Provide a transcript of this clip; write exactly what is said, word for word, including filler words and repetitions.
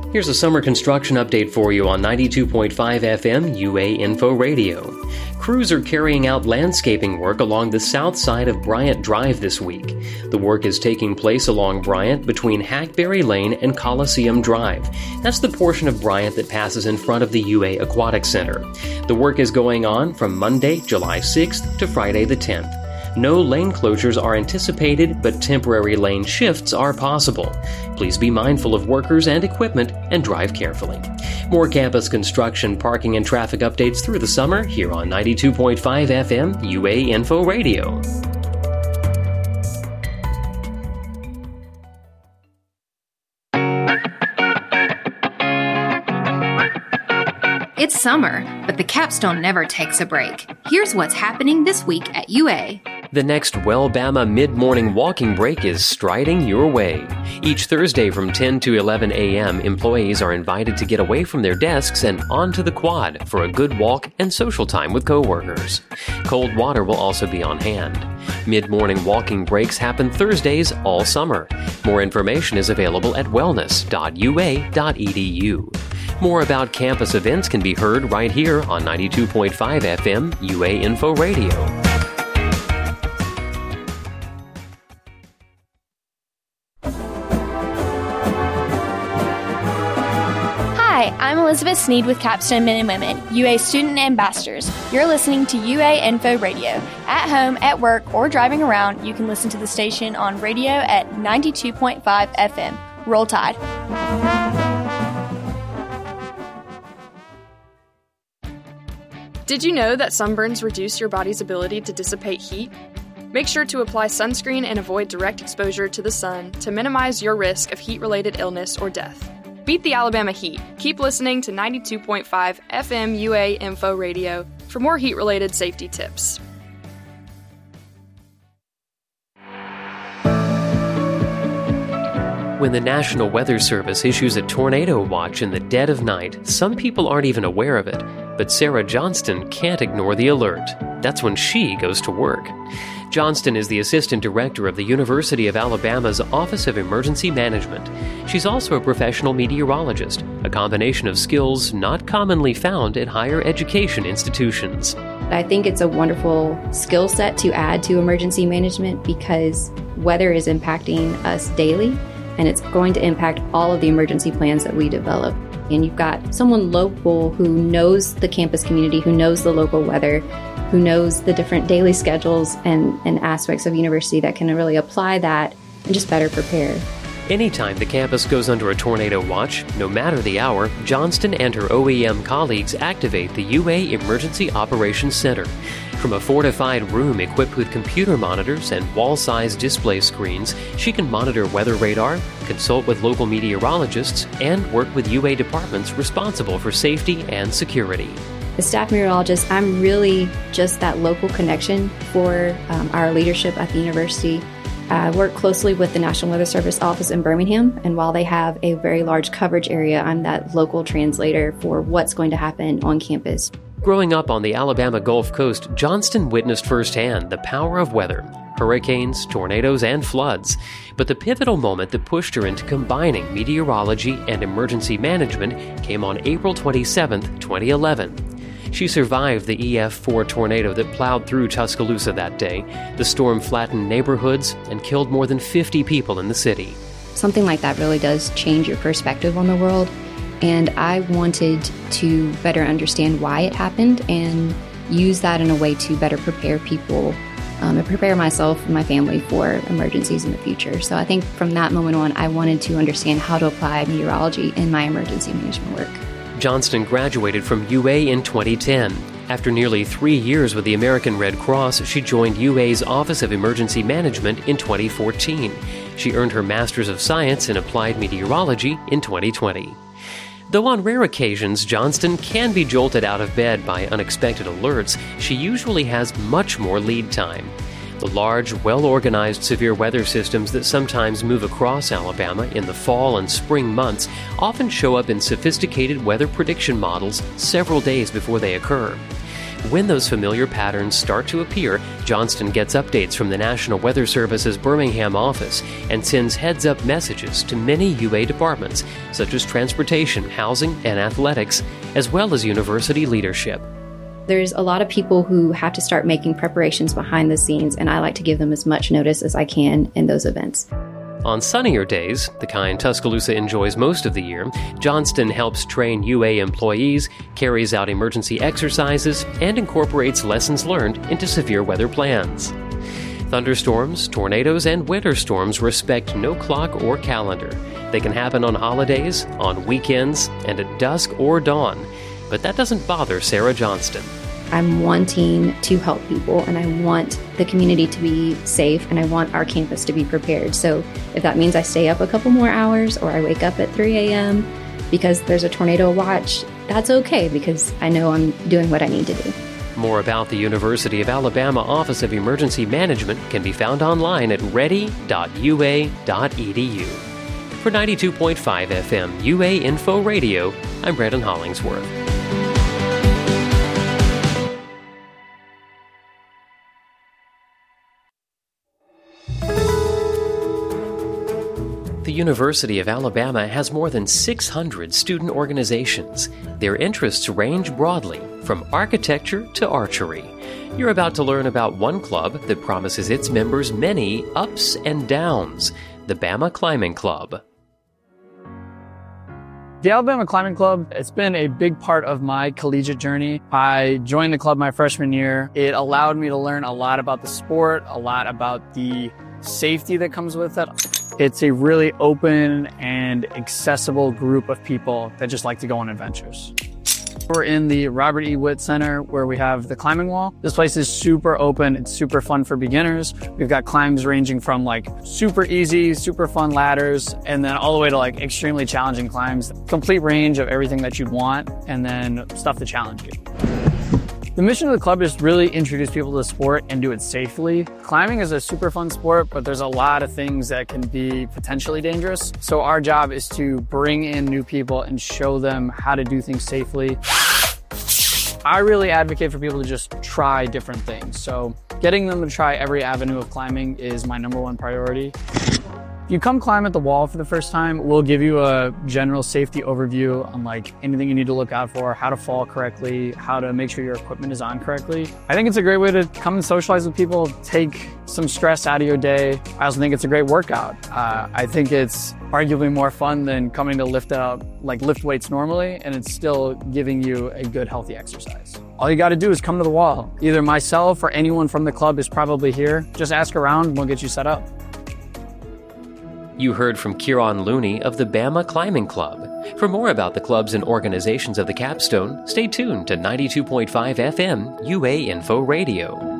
Here's a summer construction update for you on ninety-two point five F M U A Info Radio. Crews are carrying out landscaping work along the south side of Bryant Drive this week. The work is taking place along Bryant between Hackberry Lane and Coliseum Drive. That's the portion of Bryant that passes in front of the U A Aquatic Center. The work is going on from Monday, July sixth to Friday the tenth. No lane closures are anticipated, but temporary lane shifts are possible. Please be mindful of workers and equipment and drive carefully. More campus construction, parking, and traffic updates through the summer here on ninety-two point five F M U A Info Radio. It's summer, but the capstone never takes a break. Here's what's happening this week at U A. The next Wellbama mid-morning walking break is striding your way. Each Thursday from ten to eleven a.m., employees are invited to get away from their desks and onto the quad for a good walk and social time with coworkers. Cold water will also be on hand. Mid-morning walking breaks happen Thursdays all summer. More information is available at wellness dot u a dot e d u. More about campus events can be heard right here on ninety-two point five F M U A Info Radio. Hi, I'm Elizabeth Sneed with Capstone Men and Women, U A Student Ambassadors. You're listening to U A Info Radio. At home, at work, or driving around, you can listen to the station on radio at ninety-two point five F M. Roll Tide. Did you know that sunburns reduce your body's ability to dissipate heat? Make sure to apply sunscreen and avoid direct exposure to the sun to minimize your risk of heat-related illness or death. Beat the Alabama heat. Keep listening to ninety-two point five F M U A Info Radio for more heat-related safety tips. When the National Weather Service issues a tornado watch in the dead of night, some people aren't even aware of it. But Sarah Johnston can't ignore the alert. That's when she goes to work. Johnston is the Assistant Director of the University of Alabama's Office of Emergency Management. She's also a professional meteorologist, a combination of skills not commonly found at higher education institutions. I think it's a wonderful skill set to add to emergency management because weather is impacting us daily, and it's going to impact all of the emergency plans that we develop. And you've got someone local who knows the campus community, who knows the local weather, who knows the different daily schedules and, and aspects of university that can really apply that and just better prepare. Anytime the campus goes under a tornado watch, no matter the hour, Johnston and her O E M colleagues activate the U A Emergency Operations Center. From a fortified room equipped with computer monitors and wall-sized display screens, she can monitor weather radar, consult with local meteorologists, and work with U A departments responsible for safety and security. As staff meteorologist, I'm really just that local connection for um, our leadership at the university. I work closely with the National Weather Service office in Birmingham, and while they have a very large coverage area, I'm that local translator for what's going to happen on campus. Growing up on the Alabama Gulf Coast, Johnston witnessed firsthand the power of weather, hurricanes, tornadoes, and floods. But the pivotal moment that pushed her into combining meteorology and emergency management came on April twenty-seventh, twenty eleven. She survived the E F four tornado that plowed through Tuscaloosa that day. The storm flattened neighborhoods and killed more than fifty people in the city. Something like that really does change your perspective on the world. And I wanted to better understand why it happened and use that in a way to better prepare people um, and prepare myself and my family for emergencies in the future. So I think from that moment on, I wanted to understand how to apply meteorology in my emergency management work. Johnston graduated from U A in twenty ten. After nearly three years with the American Red Cross, she joined U A's Office of Emergency Management in twenty fourteen. She earned her Master's of Science in Applied Meteorology in twenty twenty. Though on rare occasions Johnston can be jolted out of bed by unexpected alerts, she usually has much more lead time. The large, well-organized severe weather systems that sometimes move across Alabama in the fall and spring months often show up in sophisticated weather prediction models several days before they occur. When those familiar patterns start to appear, Johnston gets updates from the National Weather Service's Birmingham office and sends heads-up messages to many U A departments, such as transportation, housing, and athletics, as well as university leadership. There's a lot of people who have to start making preparations behind the scenes, and I like to give them as much notice as I can in those events. On sunnier days, the kind Tuscaloosa enjoys most of the year, Johnston helps train U A employees, carries out emergency exercises, and incorporates lessons learned into severe weather plans. Thunderstorms, tornadoes, and winter storms respect no clock or calendar. They can happen on holidays, on weekends, and at dusk or dawn. But that doesn't bother Sarah Johnston. I'm wanting to help people, and I want the community to be safe, and I want our campus to be prepared. So if that means I stay up a couple more hours or I wake up at three a.m. because there's a tornado watch, that's okay because I know I'm doing what I need to do. More about the University of Alabama Office of Emergency Management can be found online at ready dot u a dot e d u. For ninety-two point five F M U A Info Radio, I'm Brandon Hollingsworth. The University of Alabama has more than six hundred student organizations. Their interests range broadly, from architecture to archery. You're about to learn about one club that promises its members many ups and downs, the Bama Climbing Club. The Alabama Climbing Club, it's been a big part of my collegiate journey. I joined the club my freshman year. It allowed me to learn a lot about the sport, a lot about the safety that comes with it. It's a really open and accessible group of people that just like to go on adventures. We're in the Robert E. Witt Center where we have the climbing wall. This place is super open. It's super fun for beginners. We've got climbs ranging from like super easy, super fun ladders, and then all the way to like extremely challenging climbs. Complete range of everything that you'd want, and then stuff to challenge you. The mission of the club is to really introduce people to the sport and do it safely. Climbing is a super fun sport, but there's a lot of things that can be potentially dangerous. So our job is to bring in new people and show them how to do things safely. I really advocate for people to just try different things. So getting them to try every avenue of climbing is my number one priority. If you come climb at the wall for the first time, we'll give you a general safety overview on like anything you need to look out for, how to fall correctly, how to make sure your equipment is on correctly. I think it's a great way to come and socialize with people, take some stress out of your day. I also think it's a great workout. Uh, I think it's arguably more fun than coming to lift up, like lift weights normally, and it's still giving you a good, healthy exercise. All you got to do is come to the wall. Either myself or anyone from the club is probably here. Just ask around and we'll get you set up. You heard from Kieran Looney of the Bama Climbing Club. For more about the clubs and organizations of the Capstone, stay tuned to ninety-two point five F M U A Info Radio.